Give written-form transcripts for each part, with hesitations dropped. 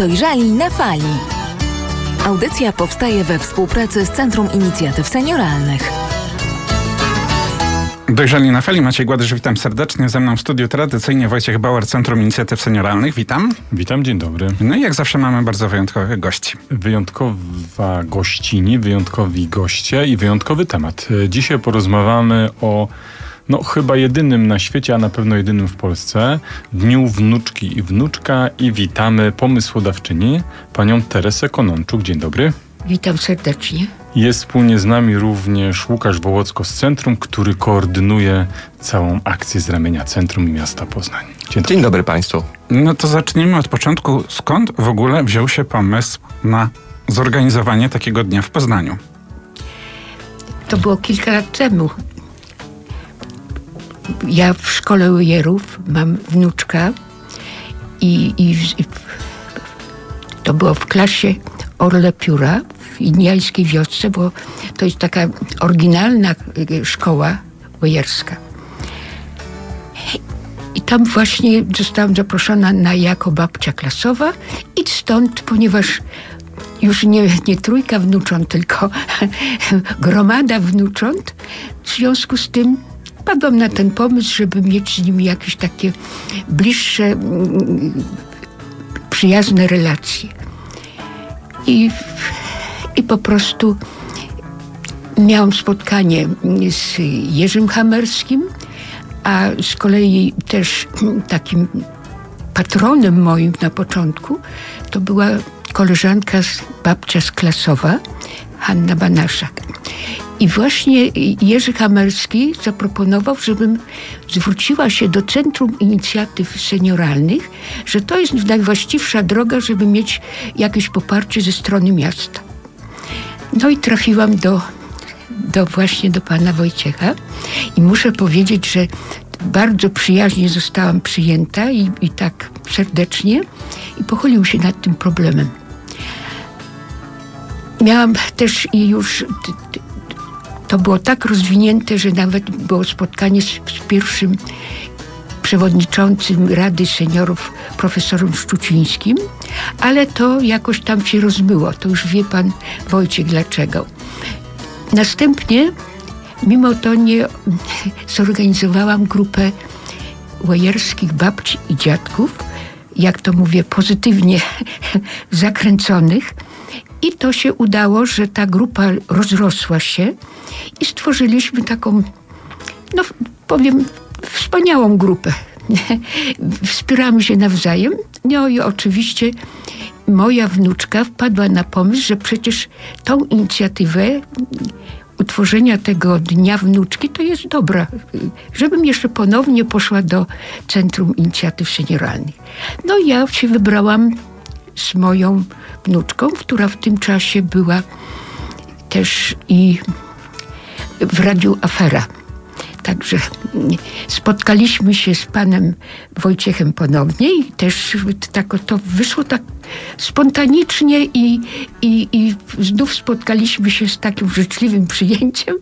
Dojrzali na fali. Audycja powstaje we współpracy z Centrum Inicjatyw Senioralnych. Dojrzali na fali. Maciej Gładysz, witam serdecznie. Ze mną w studiu tradycyjnie Wojciech Bauer, Centrum Inicjatyw Senioralnych. Witam. Witam, dzień dobry. No i jak zawsze mamy bardzo wyjątkowych gości. Wyjątkowa gościni, wyjątkowi goście i wyjątkowy temat. Dzisiaj porozmawiamy o chyba jedynym na świecie, a na pewno jedynym w Polsce, Dniu Wnuczki i Wnuczka, i witamy pomysłodawczyni, panią Teresę Kononczuk. Dzień dobry. Witam serdecznie. Jest wspólnie z nami również Łukasz Wołocko z Centrum, który koordynuje całą akcję z ramienia Centrum i Miasta Poznań. Dzień dobry Państwu. No to zacznijmy od początku. Skąd w ogóle wziął się pomysł na zorganizowanie takiego dnia w Poznaniu? To było kilka lat temu. Ja w szkole ujerów mam wnuczka i to było w klasie Orle Pióra w indiańskiej wiosce, bo to jest taka oryginalna szkoła ujerska. I tam właśnie zostałam zaproszona jako babcia klasowa i stąd, ponieważ już nie trójka wnucząt, tylko gromada wnucząt, w związku z tym padłam na ten pomysł, żeby mieć z nimi jakieś takie bliższe, przyjazne relacje. I po prostu miałam spotkanie z Jerzym Hamerskim, a z kolei też takim patronem moim na początku to była koleżanka, babcia klasowa, Hanna Banaszak. I właśnie Jerzy Hamerski zaproponował, żebym zwróciła się do Centrum Inicjatyw Senioralnych, że to jest najwłaściwsza droga, żeby mieć jakieś poparcie ze strony miasta. No i trafiłam właśnie do pana Wojciecha i muszę powiedzieć, że bardzo przyjaźnie zostałam przyjęta i tak serdecznie i pochylił się nad tym problemem. Miałam też i już... To było tak rozwinięte, że nawet było spotkanie z pierwszym przewodniczącym Rady Seniorów, profesorem Szczucińskim, ale to jakoś tam się rozmyło. To już wie pan Wojciech dlaczego. Następnie, mimo to nie zorganizowałam grupę ujerskich babci i dziadków, jak to mówię, pozytywnie zakręconych. I to się udało, że ta grupa rozrosła się i stworzyliśmy taką, powiem, wspaniałą grupę. Wspieramy się nawzajem. No i oczywiście moja wnuczka wpadła na pomysł, że przecież tą inicjatywę utworzenia tego Dnia Wnuczki to jest dobra, żebym jeszcze ponownie poszła do Centrum Inicjatyw Senioralnych. No i ja się wybrałam z moją wnuczką, która w tym czasie była też i w Radiu Afera. Także spotkaliśmy się z panem Wojciechem ponownie i też to wyszło tak spontanicznie i znów spotkaliśmy się z takim życzliwym przyjęciem.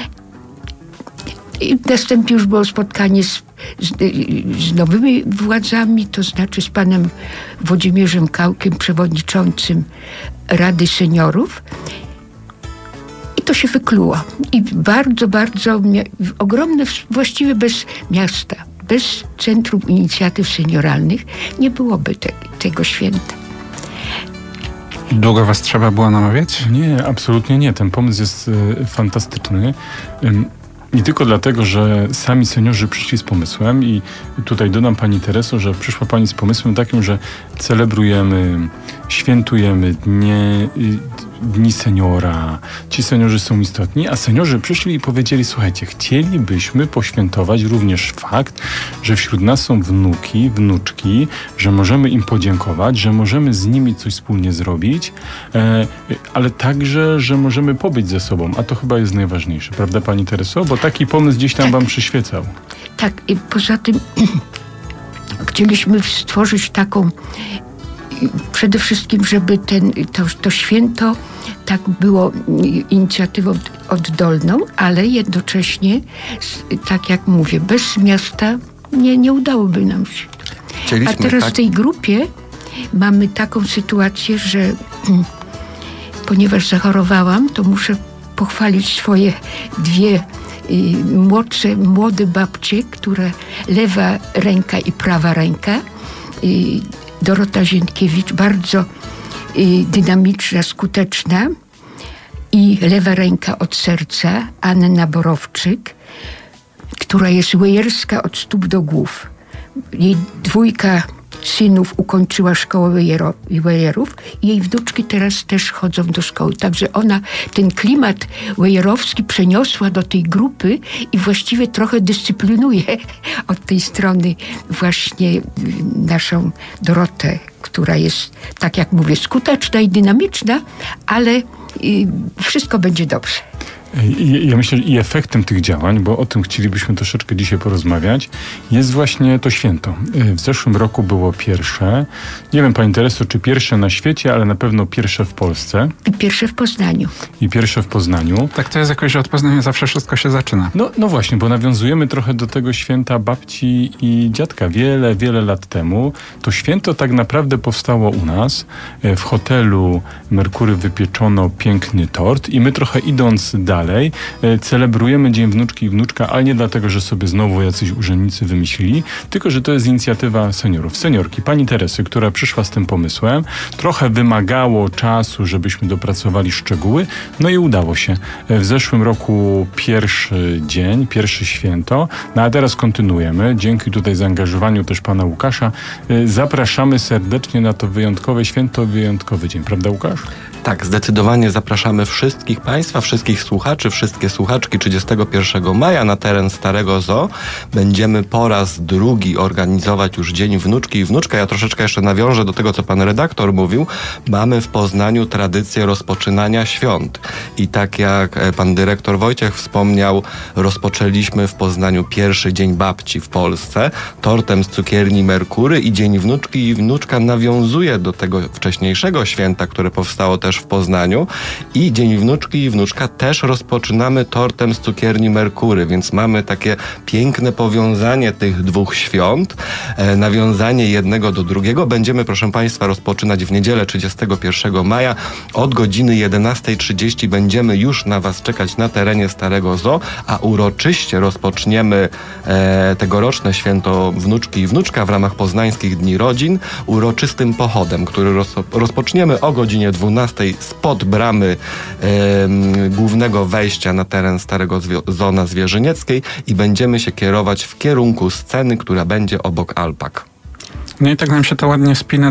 I następnie już było spotkanie z nowymi władzami, to znaczy z panem Włodzimierzem Kałkiem, przewodniczącym Rady Seniorów. I to się wykluło. I bardzo, bardzo ogromne, właściwie bez miasta, bez Centrum Inicjatyw Senioralnych nie byłoby tego święta. Długo was trzeba było namawiać? Nie, absolutnie nie. Ten pomysł jest fantastyczny. Nie tylko dlatego, że sami seniorzy przyszli z pomysłem i tutaj dodam pani Tereso, że przyszła pani z pomysłem takim, że celebrujemy, świętujemy dni seniora. Ci seniorzy są istotni, a seniorzy przyszli i powiedzieli: słuchajcie, chcielibyśmy poświętować również fakt, że wśród nas są wnuki, wnuczki, że możemy im podziękować, że możemy z nimi coś wspólnie zrobić, ale także, że możemy pobyć ze sobą, a to chyba jest najważniejsze, prawda pani Tereso? Bo taki pomysł gdzieś tam wam przyświecał. Tak, i poza tym chcieliśmy stworzyć taką, przede wszystkim, żeby to święto tak było inicjatywą oddolną, ale jednocześnie, tak jak mówię, bez miasta nie udałoby nam się. A teraz w tej grupie mamy taką sytuację, że ponieważ zachorowałam, to muszę pochwalić swoje dwie młode babcie, które lewa ręka i prawa ręka. Dorota Zienkiewicz, bardzo dynamiczna, skuteczna, i lewa ręka od serca, Anna Borowczyk, która jest wejerska od stóp do głów. Jej dwójka synów ukończyła szkołę wejerów i jej wnuczki teraz też chodzą do szkoły. Także ona ten klimat wejerowski przeniosła do tej grupy i właściwie trochę dyscyplinuje od tej strony właśnie naszą Dorotę, która jest, tak jak mówię, skuteczna i dynamiczna, ale wszystko będzie dobrze. Ja myślę, że i efektem tych działań, bo o tym chcielibyśmy troszeczkę dzisiaj porozmawiać, jest właśnie to święto. W zeszłym roku było pierwsze, nie wiem, pani Tereso, czy pierwsze na świecie, ale na pewno pierwsze w Polsce. I pierwsze w Poznaniu. I pierwsze w Poznaniu. Tak to jest jakoś, że od Poznania zawsze wszystko się zaczyna. No właśnie, bo nawiązujemy trochę do tego święta babci i dziadka wiele lat temu. To święto tak naprawdę powstało u nas. W hotelu Merkury wypieczono piękny tort i my trochę idąc dalej, celebrujemy Dzień Wnuczki i Wnuczka, ale nie dlatego, że sobie znowu jacyś urzędnicy wymyślili, tylko że to jest inicjatywa seniorów. Seniorki, pani Teresy, która przyszła z tym pomysłem, trochę wymagało czasu, żebyśmy dopracowali szczegóły, no i udało się. W zeszłym roku pierwszy dzień, pierwsze święto, no a teraz kontynuujemy. Dzięki tutaj zaangażowaniu też pana Łukasza zapraszamy serdecznie na to wyjątkowe święto, wyjątkowy dzień. Prawda, Łukasz? Tak, zdecydowanie zapraszamy wszystkich państwa, wszystkich słuchaczy, wszystkie słuchaczki 31 maja na teren Starego Zoo. Będziemy po raz drugi organizować już Dzień Wnuczki i Wnuczka. Ja troszeczkę jeszcze nawiążę do tego, co pan redaktor mówił. Mamy w Poznaniu tradycję rozpoczynania świąt. I tak jak pan dyrektor Wojciech wspomniał, rozpoczęliśmy w Poznaniu pierwszy Dzień Babci w Polsce, tortem z cukierni Merkury, i Dzień Wnuczki i Wnuczka nawiązuje do tego wcześniejszego święta, które powstało też w Poznaniu, i Dzień Wnuczki i Wnuczka też rozpoczynamy tortem z cukierni Merkury, więc mamy takie piękne powiązanie tych dwóch świąt, nawiązanie jednego do drugiego. Będziemy, proszę państwa, rozpoczynać w niedzielę 31 maja od godziny 11:30. Będziemy już na was czekać na terenie Starego Zoo, a uroczyście rozpoczniemy tegoroczne święto Wnuczki i Wnuczka w ramach Poznańskich Dni Rodzin uroczystym pochodem, który rozpoczniemy o godzinie 12 spod bramy głównego wejścia na teren Starego Zoo na Zwierzynieckiej i będziemy się kierować w kierunku sceny, która będzie obok alpak. No i tak nam się to ładnie spina.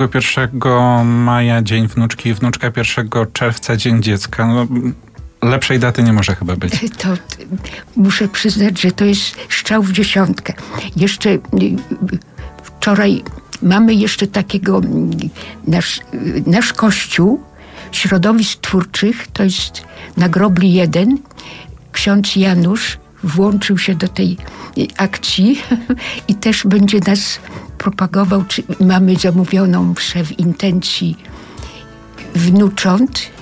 31 maja Dzień Wnuczki i Wnuczka, 1 czerwca Dzień Dziecka. No, lepszej daty nie może chyba być. To muszę przyznać, że to jest strzał w dziesiątkę. Jeszcze wczoraj mamy jeszcze takiego, nasz kościół środowisk twórczych, to jest na Grobli 1, ksiądz Janusz włączył się do tej akcji i też będzie nas propagował. Mamy zamówioną mszę w intencji wnucząt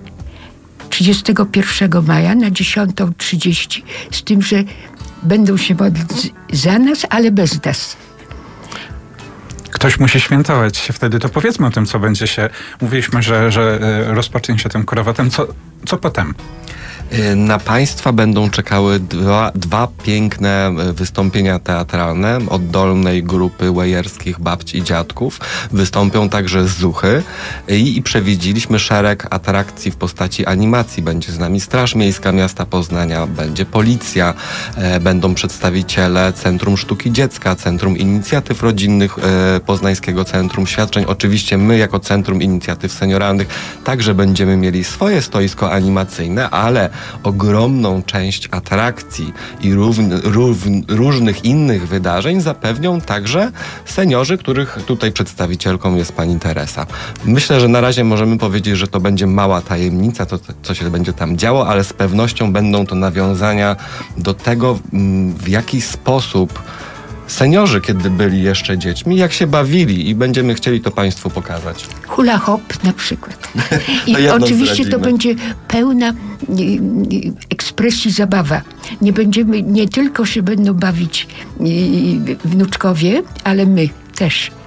31 maja na 10:30, z tym, że będą się modlić za nas, ale bez nas. Ktoś musi świętować wtedy, to powiedzmy o tym, co będzie się... Mówiliśmy, że rozpocznie się tym krowatem. Co potem? Na państwa będą czekały dwa piękne wystąpienia teatralne oddolnej grupy wejerskich babci i dziadków. Wystąpią także zuchy i przewidzieliśmy szereg atrakcji w postaci animacji. Będzie z nami Straż Miejska Miasta Poznania, będzie policja, będą przedstawiciele Centrum Sztuki Dziecka, Centrum Inicjatyw Rodzinnych Poznańskiego Centrum Świadczeń. Oczywiście my jako Centrum Inicjatyw Senioralnych także będziemy mieli swoje stoisko animacyjne, ale ogromną część atrakcji i różnych innych wydarzeń zapewnią także seniorzy, których tutaj przedstawicielką jest pani Teresa. Myślę, że na razie możemy powiedzieć, że to będzie mała tajemnica, to co się będzie tam działo, ale z pewnością będą to nawiązania do tego, w jaki sposób seniorzy, kiedy byli jeszcze dziećmi, jak się bawili, i będziemy chcieli to państwu pokazać. Hula hop na przykład. I oczywiście zdradzimy. to będzie pełna ekspresji zabawa. Nie tylko się będą bawić wnuczkowie, ale my też.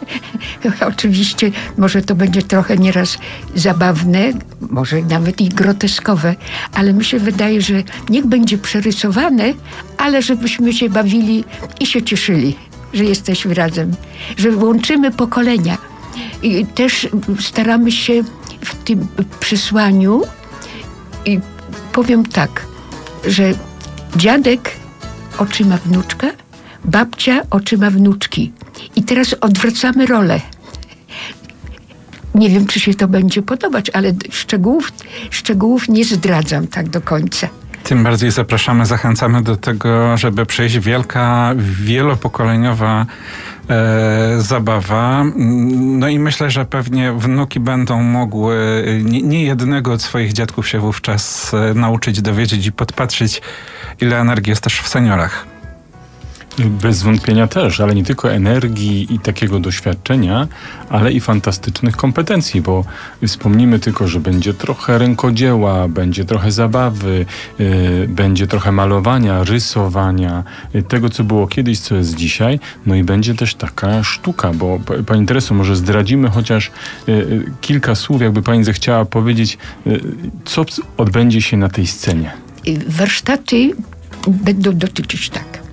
Oczywiście może to będzie trochę nieraz zabawne, może nawet i groteskowe, ale mi się wydaje, że niech będzie przerysowane, ale żebyśmy się bawili i się cieszyli, że jesteśmy razem, że łączymy pokolenia. I też staramy się w tym przesłaniu, i powiem tak, że dziadek oczyma wnuczka, babcia oczyma wnuczki. I teraz odwracamy rolę. Nie wiem, czy się to będzie podobać, ale szczegółów nie zdradzam tak do końca. Tym bardziej zapraszamy, zachęcamy do tego, żeby przyjść wielka, wielopokoleniowa zabawa. No i myślę, że pewnie wnuki będą mogły nie jednego od swoich dziadków się wówczas nauczyć, dowiedzieć i podpatrzeć, ile energii jest też w seniorach. Bez wątpienia też, ale nie tylko energii i takiego doświadczenia, ale i fantastycznych kompetencji, bo wspomnimy tylko, że będzie trochę rękodzieła, będzie trochę zabawy, będzie trochę malowania, rysowania, tego, co było kiedyś, co jest dzisiaj, no i będzie też taka sztuka, bo Pani Tereso, może zdradzimy chociaż kilka słów, jakby Pani zechciała powiedzieć, co odbędzie się na tej scenie. Warsztaty będą dotyczyć tak.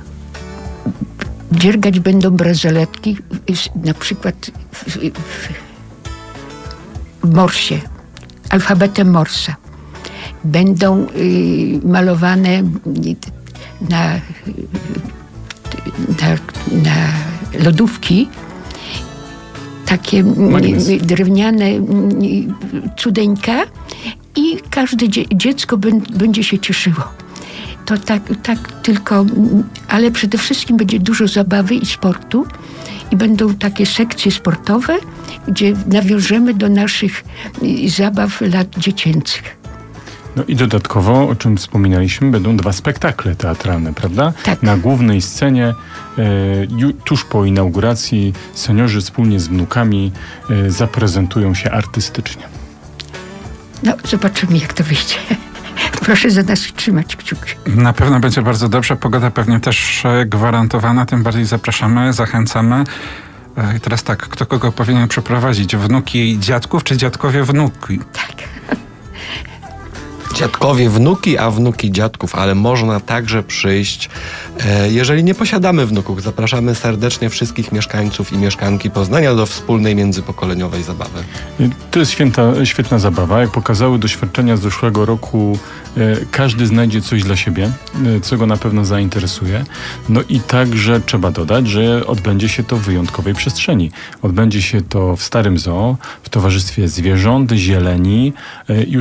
Dziergać będą bransoletki, na przykład w Morsie, alfabetem Morsa. Będą malowane na lodówki takie drewniane cudeńka i każde dziecko będzie się cieszyło. To tak tylko, ale przede wszystkim będzie dużo zabawy i sportu i będą takie sekcje sportowe, gdzie nawiążemy do naszych zabaw lat dziecięcych. No i dodatkowo, o czym wspominaliśmy, będą 2 spektakle teatralne, prawda? Tak. Na głównej scenie tuż po inauguracji seniorzy wspólnie z wnukami zaprezentują się artystycznie. No, zobaczymy, jak to wyjdzie. Proszę za nas trzymać kciuki. Na pewno będzie bardzo dobrze. Pogoda pewnie też gwarantowana. Tym bardziej zapraszamy, zachęcamy. I teraz tak, kto kogo powinien przeprowadzić? Wnuki dziadków czy dziadkowie wnuki? Tak. Dziadkowie wnuki, a wnuki dziadków, ale można także przyjść, jeżeli nie posiadamy wnuków. Zapraszamy serdecznie wszystkich mieszkańców i mieszkanki Poznania do wspólnej międzypokoleniowej zabawy. To jest świetna zabawa. Jak pokazały doświadczenia z zeszłego roku, każdy znajdzie coś dla siebie, co go na pewno zainteresuje. No i także trzeba dodać, że odbędzie się to w wyjątkowej przestrzeni. Odbędzie się to w Starym Zoo, w towarzystwie zwierząt, zieleni.